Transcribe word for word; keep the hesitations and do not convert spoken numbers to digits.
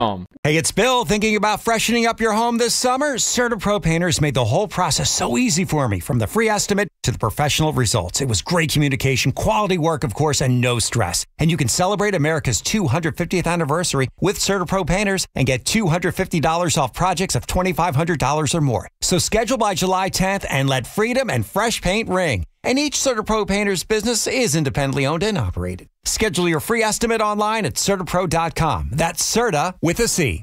home. Hey, it's Bill. Thinking about freshening up your home this summer? CertaPro Painters made the whole process so easy for me, from the free estimate to the professional results. It was great communication, quality work, of course, and no stress. And you can celebrate America's two hundred fiftieth anniversary with CertaPro Painters and get two hundred fifty dollars off projects of twenty-five hundred dollars or more. So schedule by July tenth and let freedom and fresh paint ring. And each CertaPro Painters business is independently owned and operated. Schedule your free estimate online at Certapro dot com. That's Certa with a C.